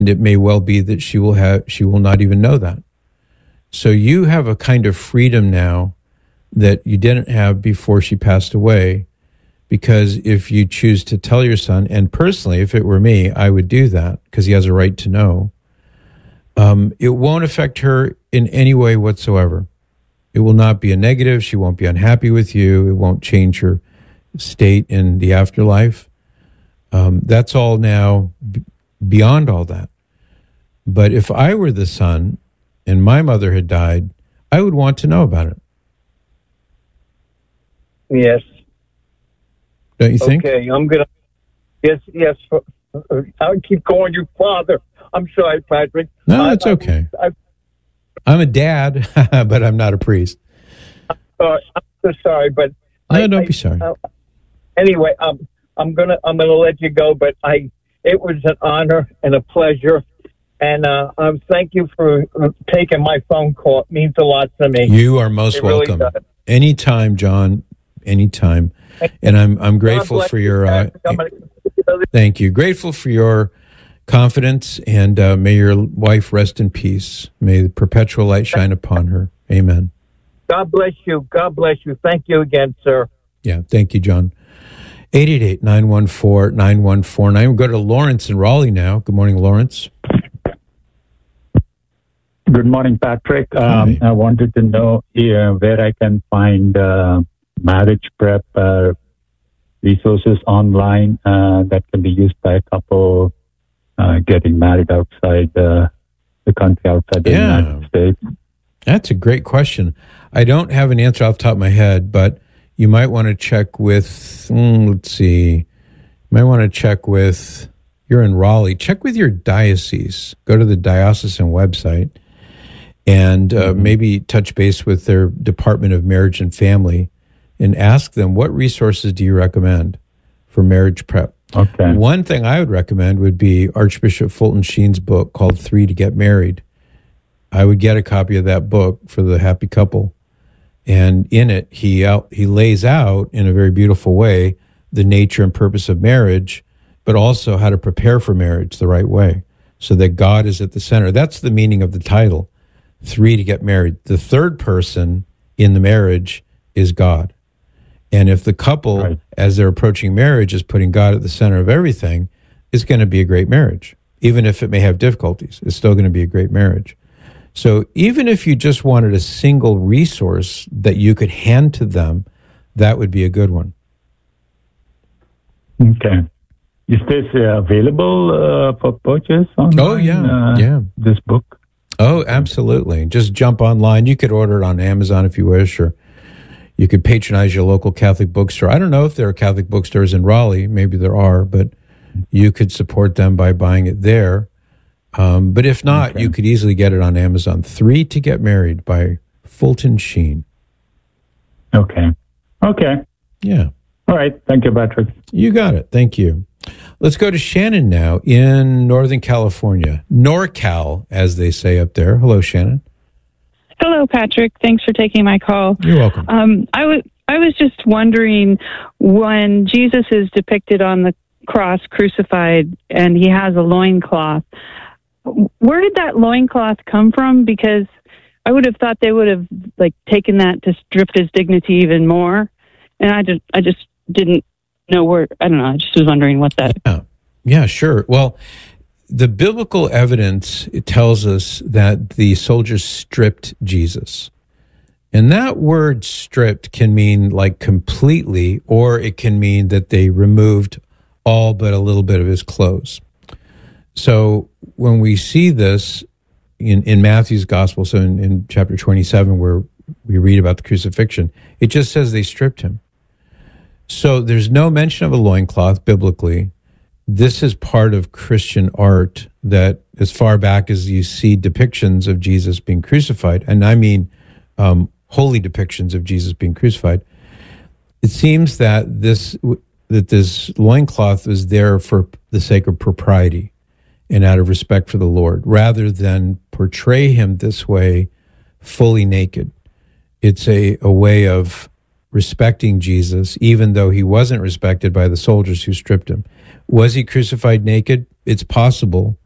it may well be that she will not even know that. So you have a kind of freedom now that you didn't have before she passed away, because if you choose to tell your son, and personally, if it were me, I would do that because he has a right to know, it won't affect her in any way whatsoever. It will not be a negative. She won't be unhappy with you. It won't change her state in the afterlife. That's all now beyond all that. But if I were the son and my mother had died, I would want to know about it. Yes. Don't you think? Okay, I'm going to... Yes. I'll keep calling you Father. I'm sorry, Patrick. No, it's okay. I'm a dad, but I'm not a priest. I'm so sorry, but... No, don't be sorry. Anyway, I'm gonna let you go, but it was an honor and a pleasure, and thank you for taking my phone call. It means a lot to me. You are most welcome. Really anytime, John. Anytime, and I'm grateful for your. Thank you. Grateful for your confidence, and may your wife rest in peace. May the perpetual light shine upon her. Amen. God bless you. God bless you. Thank you again, sir. Yeah, thank you, John. 888-914-9149. We'll go to Lawrence in Raleigh now. Good morning, Lawrence. Good morning, Patrick. I wanted to know where I can find marriage prep resources online that can be used by a couple getting married outside the country, outside the United States. That's a great question. I don't have an answer off the top of my head, but you might want to check with, let's see, you might want to check with, you're in Raleigh, check with your diocese. Go to the diocesan website and maybe touch base with their Department of Marriage and Family and ask them, what resources do you recommend for marriage prep? Okay. One thing I would recommend would be Archbishop Fulton Sheen's book called 3 to Get Married. I would get a copy of that book for the happy couple. And in it, he lays out in a very beautiful way the nature and purpose of marriage, but also how to prepare for marriage the right way so that God is at the center. That's the meaning of the title, 3 to Get Married. The third person in the marriage is God. And if the couple, as they're approaching marriage, is putting God at the center of everything, it's going to be a great marriage. Even if it may have difficulties, it's still going to be a great marriage. So even if you just wanted a single resource that you could hand to them, that would be a good one. Okay. Is this available for purchase online? Oh, yeah. This book? Oh, absolutely. Just jump online. You could order it on Amazon if you wish, or you could patronize your local Catholic bookstore. I don't know if there are Catholic bookstores in Raleigh. Maybe there are, but you could support them by buying it there. But if not, you could easily get it on Amazon. 3 to Get Married by Fulton Sheen. Okay. Yeah. All right. Thank you, Patrick. You got it. Thank you. Let's go to Shannon now in Northern California. NorCal, as they say up there. Hello, Shannon. Hello, Patrick. Thanks for taking my call. You're welcome. I was just wondering, when Jesus is depicted on the cross crucified and he has a loincloth, where did that loincloth come from? Because I would have thought they would have taken that to strip his dignity even more. And I just didn't know where. I don't know. I just was wondering what that. Yeah, sure. Well, the biblical evidence, it tells us that the soldiers stripped Jesus. And that word stripped can mean completely, or it can mean that they removed all but a little bit of his clothes. So when we see this in Matthew's gospel, so in chapter 27, where we read about the crucifixion, it just says they stripped him. So there's no mention of a loincloth biblically. This is part of Christian art that as far back as you see depictions of Jesus being crucified, and I mean holy depictions of Jesus being crucified, it seems that this loincloth is there for the sake of propriety and out of respect for the Lord, rather than portray him this way fully naked. It's a way of respecting Jesus, even though he wasn't respected by the soldiers who stripped him. Was he crucified naked? It's possible,